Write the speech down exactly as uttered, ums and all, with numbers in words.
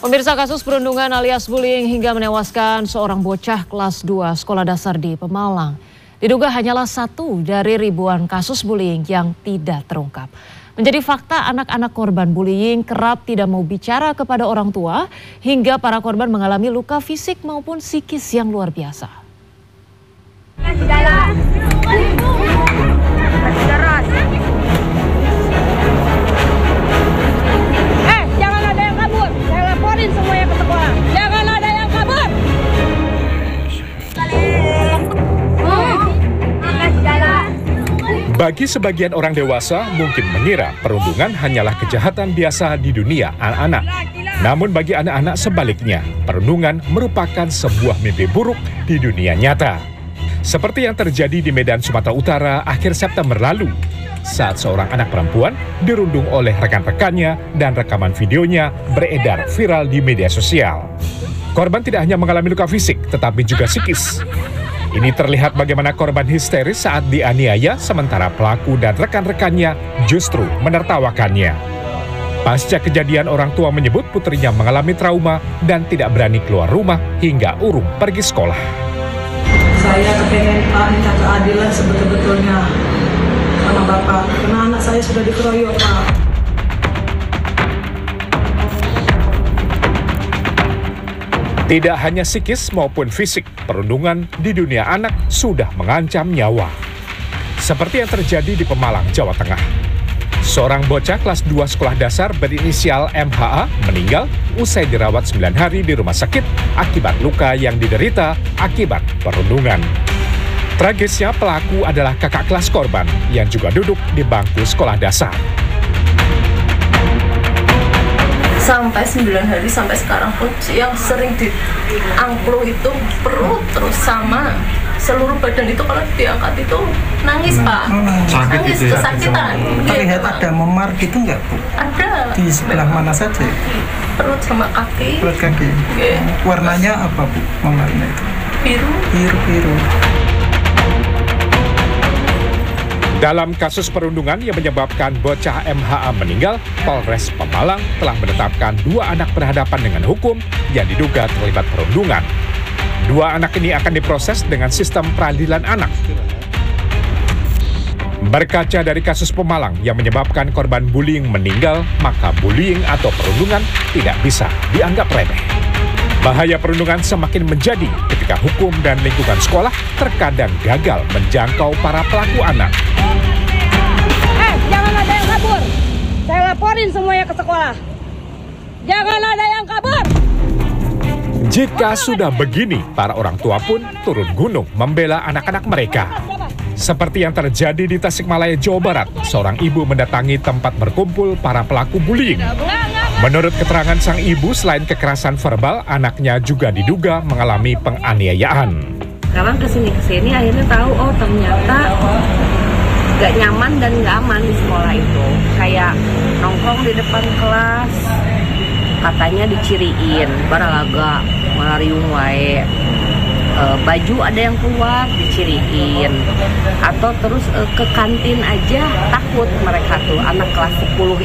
Pemirsa, kasus perundungan alias bullying hingga menewaskan seorang bocah kelas dua sekolah dasar di Pemalang diduga hanyalah satu dari ribuan kasus bullying yang tidak terungkap. Menjadi fakta, anak-anak korban bullying kerap tidak mau bicara kepada orang tua hingga para korban mengalami luka fisik maupun psikis yang luar biasa. Bagi sebagian orang dewasa, mungkin mengira perundungan hanyalah kejahatan biasa di dunia anak-anak. Namun bagi anak-anak sebaliknya, perundungan merupakan sebuah mimpi buruk di dunia nyata. Seperti yang terjadi di Medan, Sumatera Utara akhir September lalu, saat seorang anak perempuan dirundung oleh rekan-rekannya dan rekaman videonya beredar viral di media sosial. Korban tidak hanya mengalami luka fisik, tetapi juga psikis. Ini terlihat bagaimana korban histeris saat dianiaya, sementara pelaku dan rekan-rekannya justru menertawakannya. Pasca kejadian, orang tua menyebut putrinya mengalami trauma dan tidak berani keluar rumah hingga urung pergi sekolah. Saya kepengen Pak minta keadilan sebetul-betulnya sama Bapak, karena anak saya sudah dikeroyok, Pak. Tidak hanya psikis maupun fisik, perundungan di dunia anak sudah mengancam nyawa. Seperti yang terjadi di Pemalang, Jawa Tengah. Seorang bocah kelas dua sekolah dasar berinisial M H A meninggal usai dirawat sembilan hari di rumah sakit akibat luka yang diderita akibat perundungan. Tragisnya, pelaku adalah kakak kelas korban yang juga duduk di bangku sekolah dasar. Sampai sembilan hari sampai sekarang pun yang sering diangkluh itu perut terus sama seluruh badan itu kalau diangkat itu nangis, Pak. Sakit nangis itu ya? kesakitan. Terlihat ada memar gitu nggak, Bu? Ada. Di sebelah mana saja? Perut sama kaki. Perut kaki. Yeah. Warnanya apa, Bu? Memarnya itu? Biru. Biru biru. Dalam kasus perundungan yang menyebabkan bocah M H A meninggal, Polres Pemalang telah menetapkan dua anak berhadapan dengan hukum yang diduga terlibat perundungan. Dua anak ini akan diproses dengan sistem peradilan anak. Berkaca dari kasus Pemalang yang menyebabkan korban bullying meninggal, maka bullying atau perundungan tidak bisa dianggap remeh. Bahaya perundungan semakin menjadi ketika hukum dan lingkungan sekolah terkadang gagal menjangkau para pelaku anak. Eh, jangan ada yang kabur. Saya laporin semuanya ke sekolah. Jangan ada yang kabur. Jika sudah begini, para orang tua pun turun gunung membela anak-anak mereka. Seperti yang terjadi di Tasikmalaya, Jawa Barat, seorang ibu mendatangi tempat berkumpul para pelaku bullying. Menurut keterangan sang ibu, selain kekerasan verbal, anaknya juga diduga mengalami penganiayaan. Sekarang kesini-kesini akhirnya tahu, oh ternyata gak nyaman dan gak aman di sekolah itu. Kayak nongkrong di depan kelas, katanya diciriin, baralaga, malariung wae. E, baju ada yang keluar diciriin, atau terus e, ke kantin aja takut mereka tuh anak kelas sepuluh